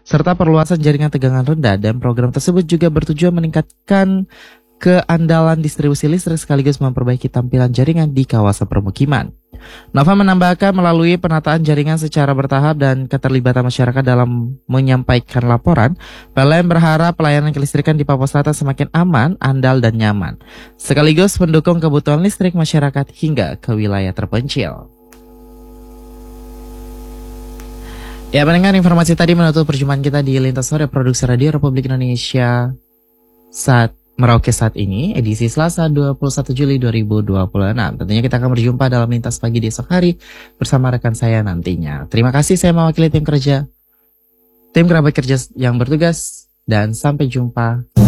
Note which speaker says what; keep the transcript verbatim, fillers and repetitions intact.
Speaker 1: serta perluasan jaringan tegangan rendah, dan program tersebut juga bertujuan meningkatkan keandalan distribusi listrik sekaligus memperbaiki tampilan jaringan di kawasan permukiman. Nova menambahkan melalui penataan jaringan secara bertahap dan keterlibatan masyarakat dalam menyampaikan laporan, P L N berharap pelayanan kelistrikan di Papua Selatan semakin aman, andal, dan nyaman, sekaligus mendukung kebutuhan listrik masyarakat hingga ke wilayah terpencil. Ya, mendengar informasi tadi menutup perjumpaan kita di Lintas Sore Produksi Radio Republik Indonesia saat Merauke saat ini, edisi Selasa dua puluh satu Juli dua ribu dua puluh enam. Tentunya kita akan berjumpa dalam Lintas Pagi di esok hari bersama rekan saya nantinya. Terima kasih, saya mewakili tim kerja, tim kerabat kerja yang bertugas, dan sampai jumpa.